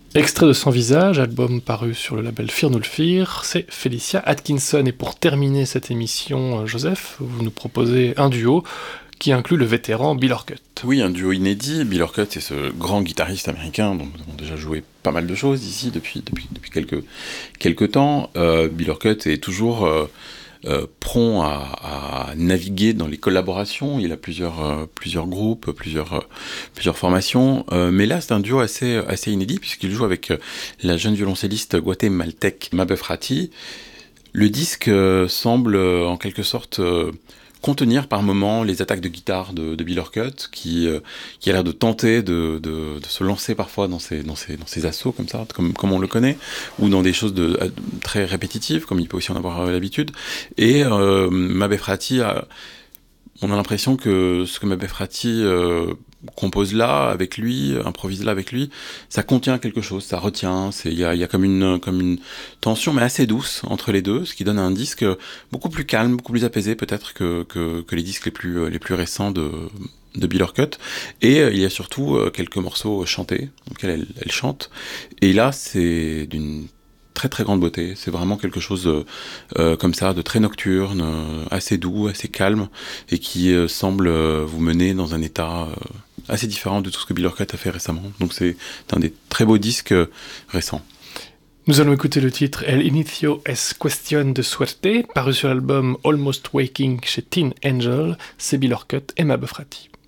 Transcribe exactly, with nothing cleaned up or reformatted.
Extrait de Sans Visage, album paru sur le label Fear No Fear, c'est Felicia Atkinson. Et pour terminer cette émission, Joseph, vous nous proposez un duo qui inclut le vétéran Bill Orcutt. Oui, un duo inédit. Bill Orcutt est ce grand guitariste américain dont nous avons déjà joué pas mal de choses ici depuis, depuis, depuis quelques, quelques temps. Euh, Bill Orcutt est toujours euh, euh, prompt à, à naviguer dans les collaborations. Il a plusieurs, euh, plusieurs groupes, plusieurs, euh, plusieurs formations. Euh, mais là, c'est un duo assez, assez inédit puisqu'il joue avec la jeune violoncelliste guatémaltèque Mabeth Ratti. Le disque euh, semble euh, en quelque sorte... Euh, contenir par moments les attaques de guitare de, de Bill Orcutt, qui, euh, qui a l'air de tenter de, de, de se lancer parfois dans ses, dans ses, dans ses assauts, comme ça, comme, comme on le connaît, ou dans des choses de, de, très répétitives, comme il peut aussi en avoir euh, l'habitude. Et euh, Mabeth Ratti, a, on a l'impression que ce que Mabeth Ratti euh, compose là, avec lui, improvise là avec lui, ça contient quelque chose, ça retient, il y a, y a comme, une, comme une tension, mais assez douce entre les deux, ce qui donne un disque beaucoup plus calme, beaucoup plus apaisé peut-être que, que, que les disques les plus, les plus récents de, de Bill Orcutt. Et euh, il y a surtout euh, quelques morceaux chantés, auxquels elle, elle chante, et là c'est d'une très très grande beauté, c'est vraiment quelque chose euh, euh, comme ça, de très nocturne, euh, assez doux, assez calme, et qui euh, semble euh, vous mener dans un état euh, assez différent de tout ce que Bill Orcutt a fait récemment. Donc c'est un des très beaux disques euh, récents. Nous allons écouter le titre El Inicio es Cuestión de Suerte, paru sur l'album Almost Waking chez Teen Angel, c'est Bill Orcutt et Mabeth Ratti.